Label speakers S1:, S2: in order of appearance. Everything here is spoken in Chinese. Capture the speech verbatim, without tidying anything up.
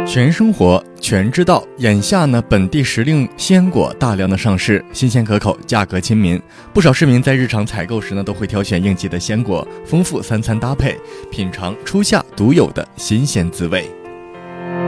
S1: 全生活全知道，眼下呢，本地时令鲜果大量的上市，新鲜可口，价格亲民。不少市民在日常采购时呢，都会挑选应季的鲜果，丰富三餐搭配，品尝初夏独有的新鲜滋味。